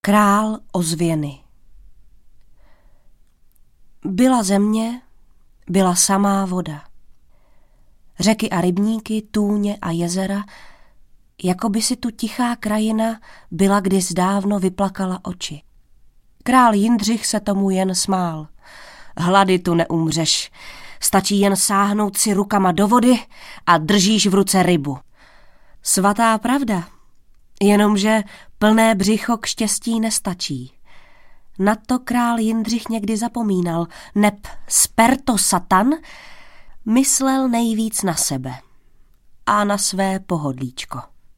Král ozvěny. Byla země, byla samá voda. Řeky a rybníky, tůně a jezera, jako by si tu tichá krajina byla kdys dávno vyplakala oči. Král Jindřich se tomu jen smál. Hlady tu neumřeš, stačí jen sáhnout si rukama do vody a držíš v ruce rybu. Svatá pravda, jenomže plné břicho k štěstí nestačí. Na to král Jindřich někdy zapomínal, neb sperto satan myslel nejvíc na sebe a na své pohodlíčko.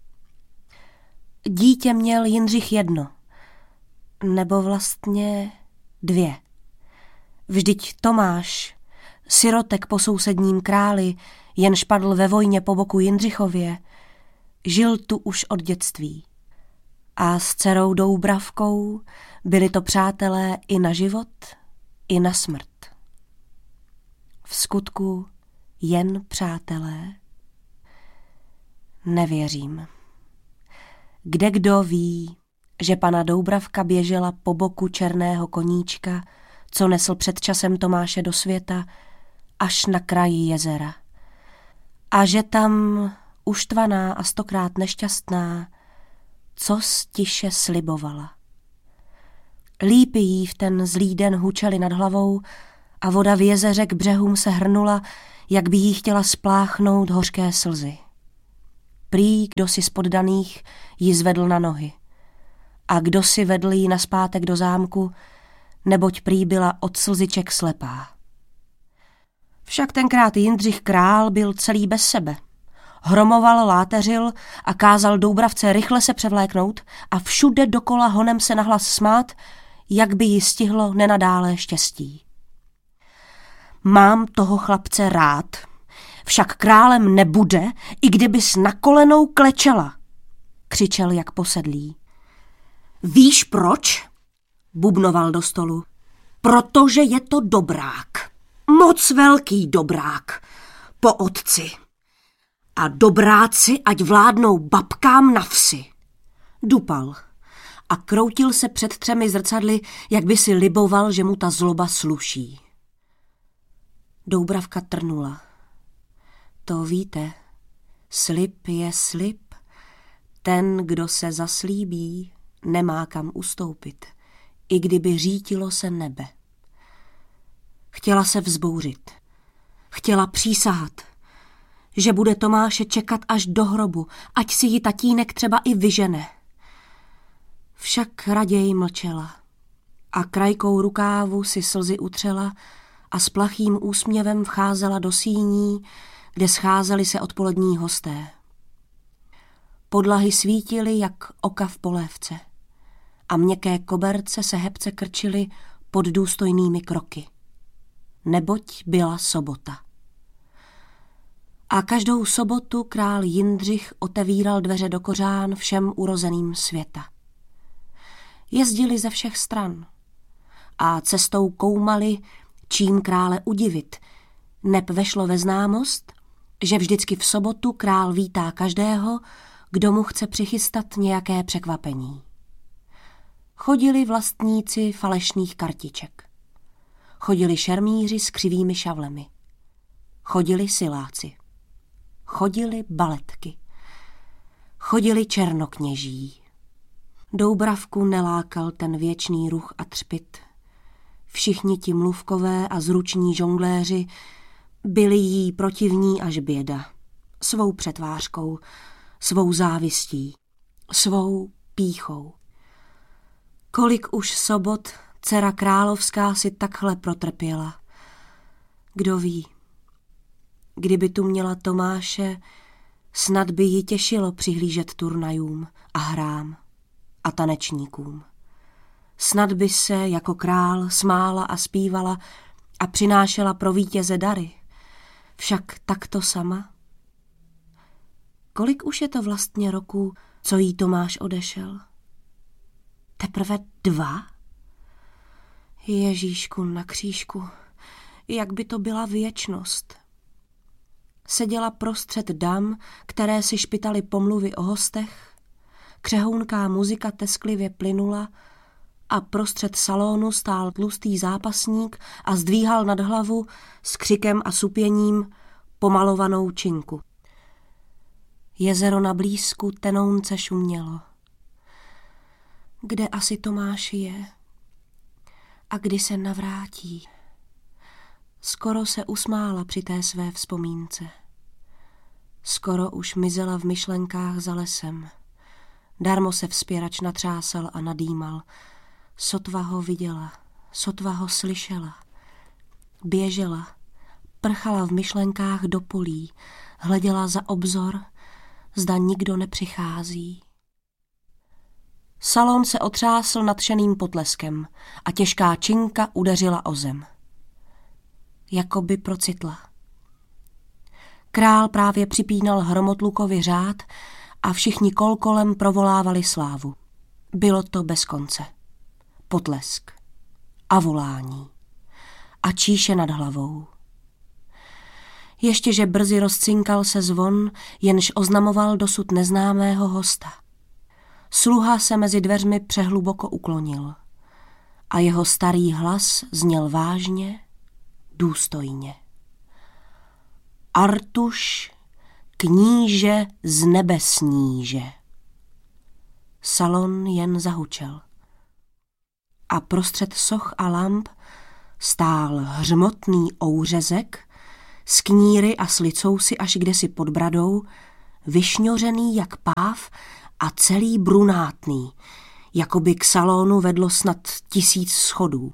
Dítě měl Jindřich jedno, nebo vlastně 2. Vždyť Tomáš, sirotek po sousedním králi, jenž padl ve vojně po boku Jindřichově, žil tu už od dětství. A s dcerou Doubravkou byli to přátelé i na život, i na smrt. V skutku jen přátelé? Nevěřím. Kdekdo ví, že pana Doubravka běžela po boku černého koníčka, co nesl před časem Tomáše do světa, až na kraji jezera. A že tam uštvaná a 100krát nešťastná, co tiše slibovala. Lípy jí v ten zlý den hučely nad hlavou a voda v jezeře k břehům se hrnula, jak by jí chtěla spláchnout hořké slzy. Prý kdo si z poddaných ji zvedl na nohy a kdo si vedl jí nazpátek do zámku, neboť prý byla od slziček slepá. Však tenkrát Jindřich král byl celý bez sebe. Hromoval, láteřil a kázal Doubravce rychle se převléknout a všude dokola honem se nahlas smát, jak by jí stihlo nenadálé štěstí. Mám toho chlapce rád, však králem nebude, i kdybys na kolenou klečela, křičel jak posedlý. Víš proč? Bubnoval do stolu. Protože je to dobrák. Moc velký dobrák. Po otci. A dobráci ať vládnou babkám na vsi. Dupal a kroutil se před 3 zrcadly, jak by si liboval, že mu ta zloba sluší. Doubravka trnula. To víte, slib je slib. Ten, kdo se zaslíbí, nemá kam ustoupit, i kdyby řítilo se nebe. Chtěla se vzbouřit. Chtěla přísahat, že bude Tomáše čekat až do hrobu, ať si ji tatínek třeba i vyžene. Však raději mlčela a krajkou rukávu si slzy utřela a s plachým úsměvem vcházela do síní, kde scházeli se odpolední hosté. Podlahy svítily jak oka v polévce a měkké koberce se hebce krčily pod důstojnými kroky. Neboť byla sobota. A každou sobotu král Jindřich otevíral dveře do kořán všem urozeným světa. Jezdili ze všech stran a cestou koumali, čím krále udivit, neb vešlo ve známost, že vždycky v sobotu král vítá každého, kdo mu chce přichystat nějaké překvapení. Chodili vlastníci falešných kartiček. Chodili šermíři s křivými šavlemi. Chodili siláci. Chodili baletky. Chodili černokněží. Doubravku nelákal ten věčný ruch a třpyt. Všichni ti mluvkové a zruční žongléři byli jí protivní až běda. Svou přetvářkou, svou závistí, svou pýchou. Kolik už sobot dcera královská si takhle protrpěla. Kdo ví, kdyby tu měla Tomáše, snad by ji těšilo přihlížet turnajům a hrám a tanečníkům. Snad by se jako král smála a zpívala a přinášela pro vítěze dary. Však takto sama. Kolik už je to vlastně roků, co jí Tomáš odešel? Teprve 2? Ježíšku na křížku, jak by to byla věčnost. Seděla prostřed dam, které si špitaly pomluvy o hostech, křehounká muzika tesklivě plynula a prostřed salonu stál tlustý zápasník a zdvíhal nad hlavu s křikem a supěním pomalovanou činku. Jezero na blízku tenounce šumělo. Kde asi Tomáš je? A kdy se navrátí? Skoro se usmála při té své vzpomínce. Skoro už mizela v myšlenkách za lesem. Darmo se vzpěrač natřásal a nadýmal. Sotva ho viděla, sotva ho slyšela. Běžela, prchala v myšlenkách do polí, hleděla za obzor, zda nikdo nepřichází. Salon se otřásl nadšeným potleskem a těžká činka udeřila o zem. Jakoby procitla. Král právě připínal hromotlukový řád a všichni kolkolem provolávali slávu. Bylo to bez konce. Potlesk a volání a číše nad hlavou. Ještěže brzy rozcinkal se zvon, jenž oznamoval dosud neznámého hosta. Sluha se mezi dveřmi přehluboko uklonil a jeho starý hlas zněl vážně, důstojně. Artuš, kníže z nebe sníže. Salon jen zahučel. A prostřed soch a lamp stál hřmotný ouřezek s kníry a s licousy až kdesi pod bradou, vyšňořený jak páv a celý brunátný, jako by k salonu vedlo snad 1000 schodů.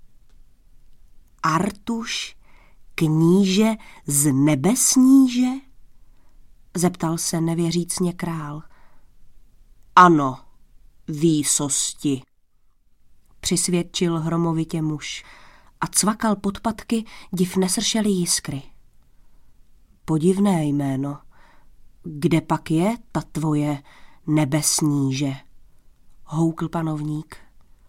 Artuš, kníže z nebe sníže? Zeptal se nevěřícně král. Ano, výsosti, přisvědčil hromovitě muž a cvakal pod patky, div nesršely jiskry. Podivné jméno. Kde pak je ta tvoje nebesníže? Houkl panovník.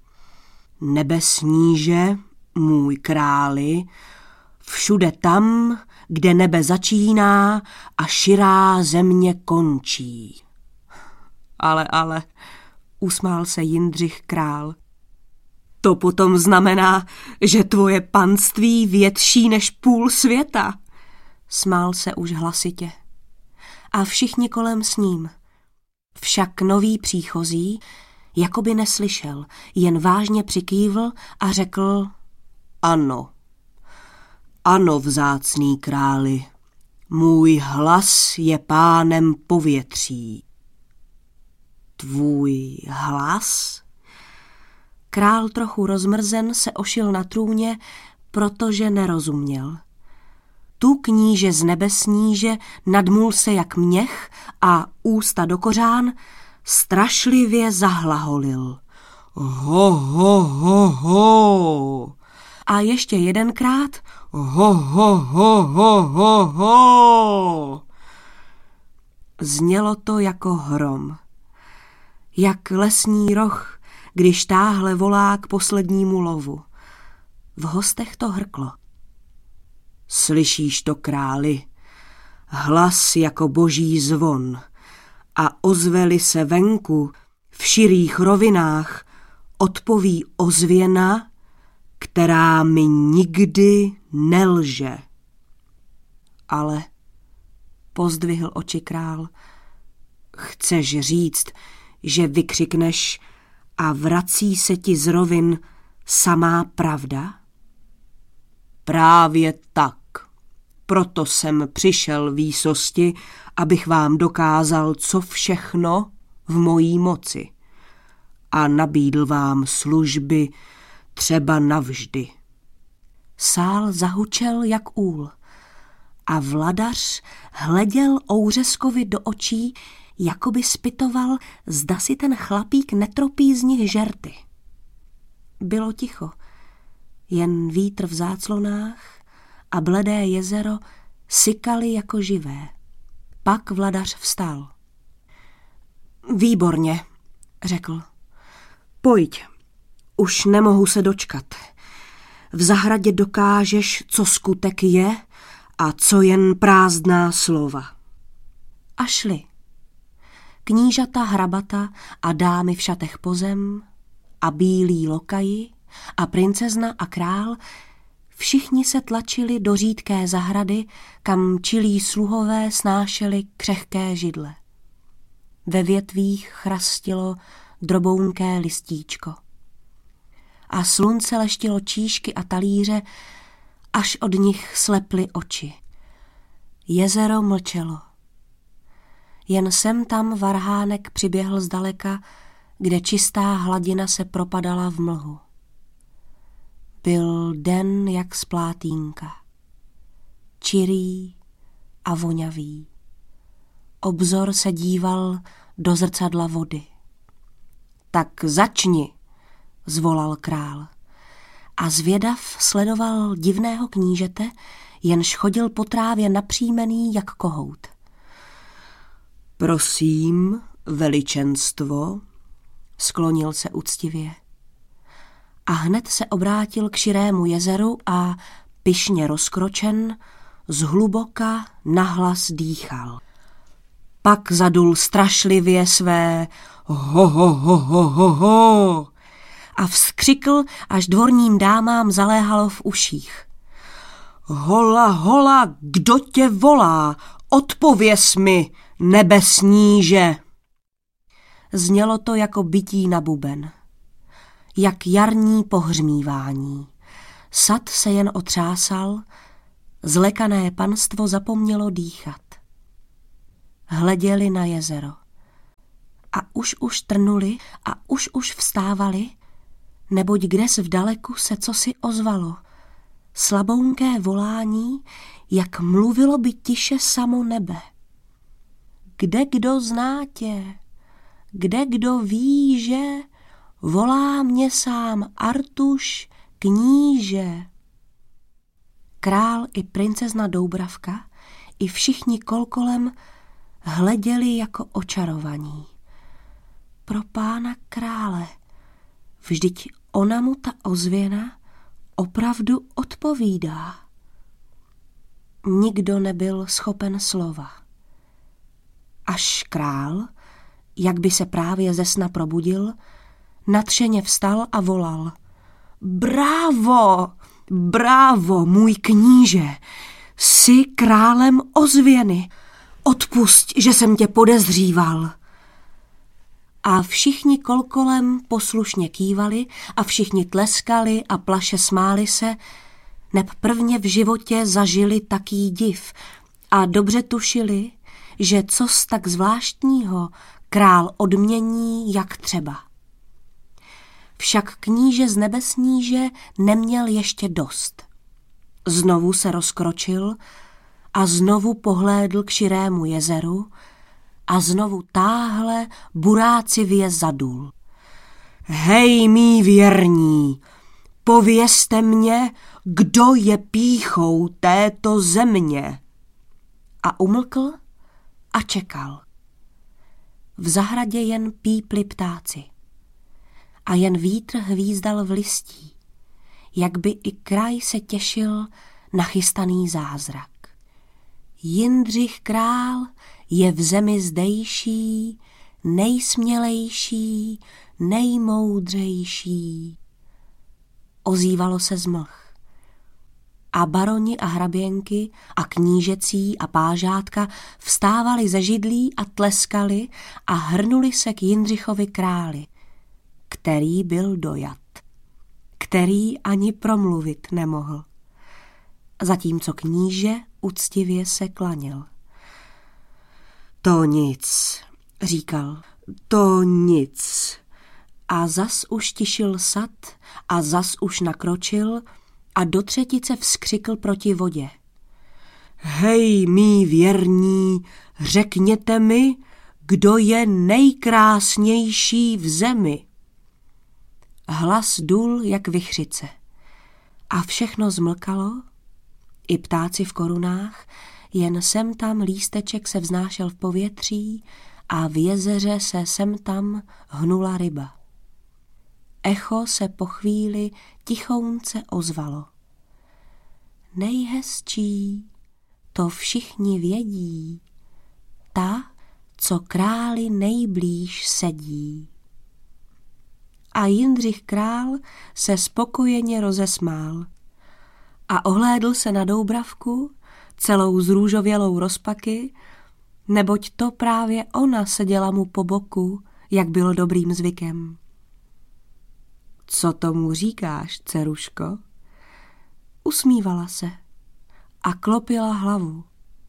Nebesníže, můj králi, všude tam, kde nebe začíná a širá země končí. Ale, usmál se Jindřich král. To potom znamená, že tvoje panství větší než půl světa. Smál se už hlasitě. A všichni kolem s ním. Však nový příchozí jakoby neslyšel, jen vážně přikývl a řekl: Ano, ano, vzácný králi, můj hlas je pánem povětří. Tvůj hlas? Král trochu rozmrzen se ošil na trůně, protože nerozuměl. Tu kníže z nebe sníže nadmul se jak měch a ústa do kořán strašlivě zahlaholil. Ho, ho, ho, ho. A ještě jedenkrát ho, ho, ho, ho, ho, ho. Znělo to jako hrom. Jak lesní roh, když táhle volá k poslednímu lovu. V hostech to hrklo. Slyšíš to, králi? Hlas jako boží zvon a ozveli se venku v širých rovinách odpoví ozvěna, která mi nikdy nelže. Ale, pozdvihl oči král, chceš říct, že vykřikneš a vrací se ti z rovin samá pravda? Právě tak. Proto jsem přišel, výsosti, abych vám dokázal, co všechno v mojí moci a nabídl vám služby třeba navždy. Sál zahučel jak úl a vladař hleděl ouřeskovi do očí, jako by zpytoval, zda si ten chlapík netropí z nich žerty. Bylo ticho, jen vítr v záclonách a bledé jezero sykaly jako živé. Pak vladař vstal. Výborně, řekl. Pojď, už nemohu se dočkat. V zahradě dokážeš, co skutek je a co jen prázdná slova. A šli. Knížata, hrabata a dámy v šatech pozem a bílí lokaji a princezna a král, všichni se tlačili do řídké zahrady, kam čilí sluhové snášeli křehké židle. Ve větvích chrastilo drobounké listíčko. A slunce leštilo číšky a talíře, až od nich sleply oči. Jezero mlčelo. Jen sem tam varhánek přiběhl zdaleka, kde čistá hladina se propadala v mlhu. Byl den jak splátínka. Čirý a vonavý. Obzor se díval do zrcadla vody. Tak začni, zvolal král. A zvědav sledoval divného knížete, jenž chodil po trávě napřímený jak kohout. Prosím, veličenstvo, sklonil se úctivě. A hned se obrátil k širému jezeru a, pyšně rozkročen, zhluboka nahlas dýchal. Pak zadul strašlivě své ho, ho, ho, ho, ho, ho a vzkřikl, až dvorním dámám zaléhalo v uších. Hola, hola, kdo tě volá? Odpověz mi, nebesníže! Znělo to jako bití na buben. Jak jarní pohřmívání. Sad se jen otřásal, zlekané panstvo zapomnělo dýchat. Hleděli na jezero. A už trnuli a už vstávali, neboť kdes vdaleku se cosi ozvalo. Slabounké volání, jak mluvilo by tiše samo nebe. Kde kdo zná tě, kde kdo ví, že volá mě sám Artuš, kníže. Král i princezna Doubravka i všichni kolem hleděli jako očarovaní. Pro pána krále, vždyť ona mu ta ozvěna opravdu odpovídá. Nikdo nebyl schopen slova. Až král, jak by se právě ze sna probudil, nadšeně vstal a volal. Brávo, brávo, můj kníže, jsi králem ozvěny, odpusť, že jsem tě podezříval. A všichni kolem poslušně kývali a všichni tleskali a plaše smáli se, neb prvně v životě zažili taký div a dobře tušili, že cos tak zvláštního král odmění jak třeba. Však kníže z nebesníže neměl ještě dost. Znovu se rozkročil a znovu pohlédl k širému jezeru a znovu táhle burácivě zadul. Hej, mí věrní, povězte mě, kdo je pýchou této země. A umlkl a čekal. V zahradě jen pípli ptáci a jen vítr hvízdal v listí, jak by i kraj se těšil na chystaný zázrak. Jindřich král je v zemi zdejší, nejsmělejší, nejmoudřejší. Ozývalo se z mlh. A baroni a hraběnky a knížecí a pážátka vstávali ze židlí a tleskali a hrnuli se k Jindřichovi králi, který byl dojat, který ani promluvit nemohl. Zatímco kníže uctivě se klanil. To nic, říkal, to nic. A zas už tišil sad a zas už nakročil a do třetice vzkřikl proti vodě. Hej, mí věrní, řekněte mi, kdo je nejkrásnější v zemi. Hlas dul jak vichřice. A všechno zmlkalo, i ptáci v korunách, jen sem tam lísteček se vznášel v povětří a v jezeře se sem tam hnula ryba. Echo se po chvíli tichounce ozvalo. Nejhezčí, to všichni vědí, ta, co králi nejblíž sedí. a Jindřich král se spokojeně rozesmál a ohlédl se na Doubravku, celou zrůžovělou rozpaky, neboť to právě ona seděla mu po boku, jak bylo dobrým zvykem. Co tomu říkáš, dceruško? Usmívala se a klopila hlavu.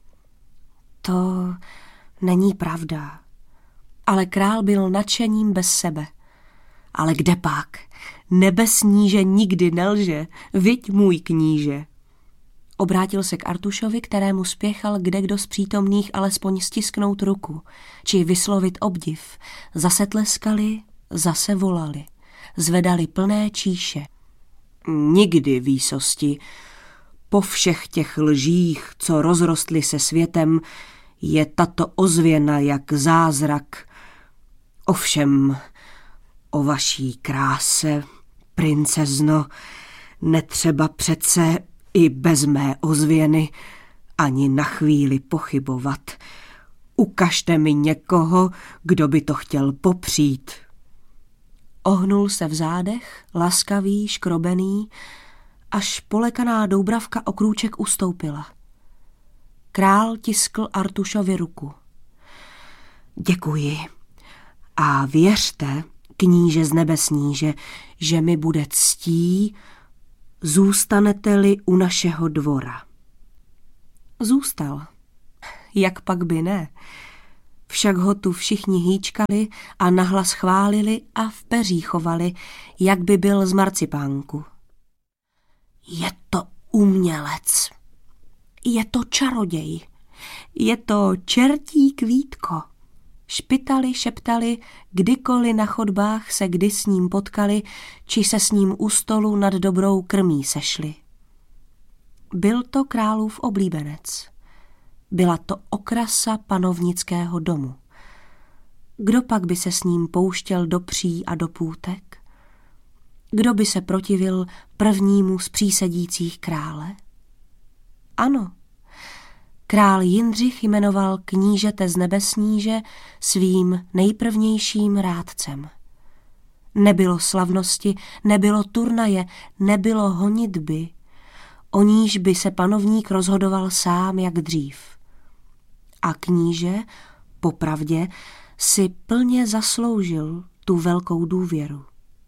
To není pravda. Ale král byl nadšením bez sebe. Ale kde pak? Nebesníže nikdy nelže, viď můj kníže. Obrátil se k Artušovi, kterému spěchal kdekdo z přítomných alespoň stisknout ruku, či vyslovit obdiv. Zase tleskali, zase volali, zvedali plné číše. Nikdy, výsosti, po všech těch lžích, co rozrostly se světem, je tato ozvěna jak zázrak. Ovšem, o vaší kráse, princezno, netřeba přece i bez mé ozvěny ani na chvíli pochybovat. Ukažte mi někoho, kdo by to chtěl popřít. Ohnul se v zádech, laskavý, škrobený, až polekaná Doubravka o krůček ustoupila. Král tiskl Artušovi ruku. Děkuji. A věřte, kníže z nebesníže, že mi bude ctí, zůstanete-li u našeho dvora. Zůstal. Jak pak by ne? Však ho tu všichni hýčkali a nahlas chválili a v peří chovali, jak by byl z marcipánku. Je to umělec. Je to čaroděj. Je to čertí kvítko. Špitali, šeptali, kdykoliv na chodbách se kdy s ním potkali, či se s ním u stolu nad dobrou krmí sešli. Byl to králův oblíbenec. Byla to okrasa panovnického domu. Kdo pak by se s ním pouštěl do pří a do půtek? Kdo by se protivil prvnímu z přísedících krále? Ano, král Jindřich jmenoval knížete z nebesníže svým nejprvnějším rádcem. Nebylo slavnosti, nebylo turnaje, nebylo honitby, o níž by se panovník rozhodoval sám jak dřív. A kníže, popravdě, si plně zasloužil tu velkou důvěru.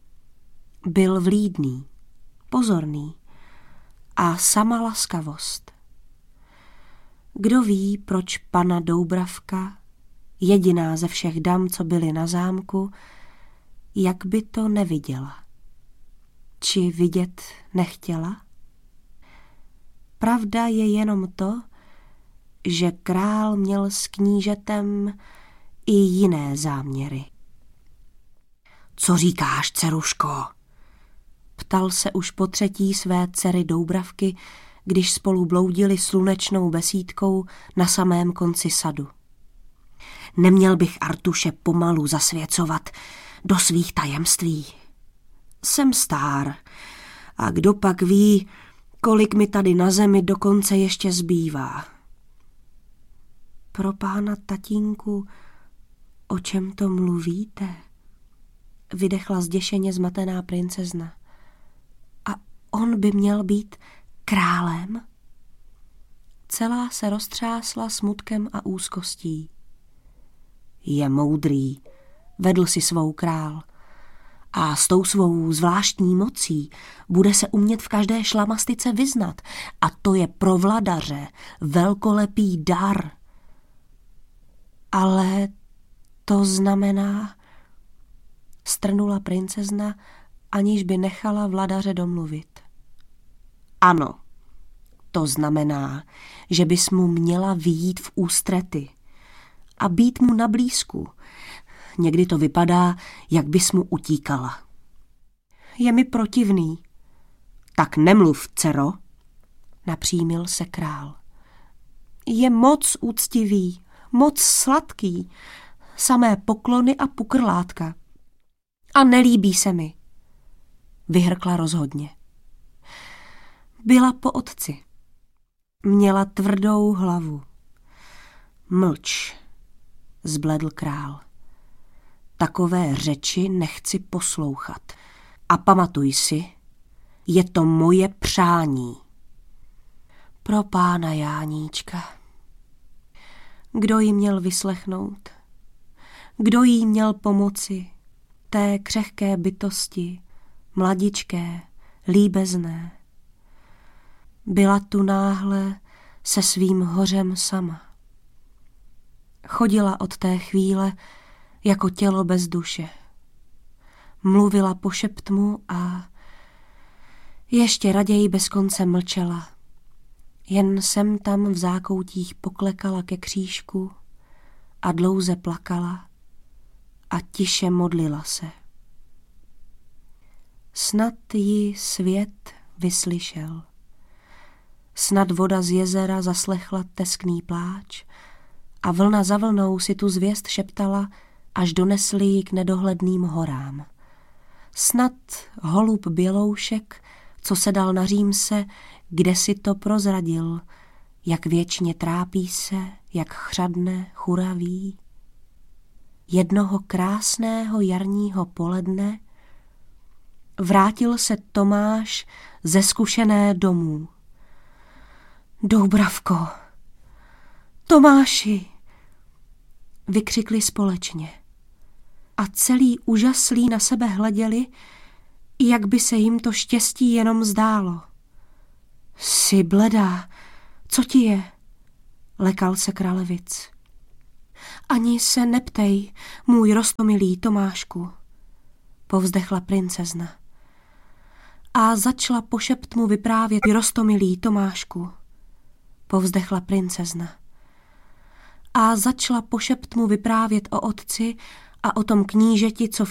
Byl vlídný, pozorný a sama laskavost. Kdo ví, proč pana Doubravka, jediná ze všech dam, co byly na zámku, jak by to neviděla? Či vidět nechtěla? Pravda je jenom to, že král měl s knížetem i jiné záměry. Co říkáš, dceruško? Ptal se už po třetí své dcery Doubravky, když spolu bloudili slunečnou besídkou na samém konci sadu. Neměl bych Artuše pomalu zasvěcovat do svých tajemství. Jsem stár a kdo pak ví, kolik mi tady na zemi dokonce ještě zbývá. Pro pána tatínku, o čem to mluvíte? Vydechla zděšeně zmatená princezna. A on by měl být králem? Celá se roztřásla smutkem a úzkostí. Je moudrý, vedl si svou král. A s tou svou zvláštní mocí bude se umět v každé šlamastice vyznat. A to je pro vladaře velkolepý dar. Ale to znamená, strnula princezna, aniž by nechala vladaře domluvit. Ano, to znamená, že bys mu měla vyjít v ústrety a být mu na blízku. Někdy to vypadá, jak bys mu utíkala. Je mi protivný. Tak nemluv, dcero, napřímil se král. Je moc úctivý, moc sladký, samé poklony a pukrlátka. A nelíbí se mi, vyhrkla rozhodně. Byla po otci. Měla tvrdou hlavu. Mlč, zbledl král. Takové řeči nechci poslouchat. A pamatuj si, je to moje přání. Pro pána Jáníčka. Kdo jí měl vyslechnout? Kdo jí měl pomoci? Té křehké bytosti, mladičké, líbezné. Byla tu náhle se svým hořem sama. Chodila od té chvíle jako tělo bez duše. Mluvila po šeptmu a ještě raději bez konce mlčela. Jen sem tam v zákoutích poklekala ke křížku a dlouze plakala a tiše modlila se. Snad ji svět vyslyšel. Snad voda z jezera zaslechla teskný pláč a vlna za vlnou si tu zvěst šeptala, až donesli ji k nedohledným horám. Snad holub běloušek, co sedal na římse, kde si to prozradil, jak věčně trápí se, jak chřadne, churaví. Jednoho krásného jarního poledne vrátil se Tomáš ze zkušené domů. Doubravko, Tomáši, vykřikli společně a celý úžaslí na sebe hleděli, jak by se jim to štěstí jenom zdálo. Jsi bledá, co ti je? Lekal se Kralevic. Ani se neptej, můj roztomilý Tomášku, povzdechla princezna. A začala po šeptmu vyprávět roztomilý Tomášku, povzdechla princezna. A začala po šeptmu vyprávět o otci a o tom knížeti, co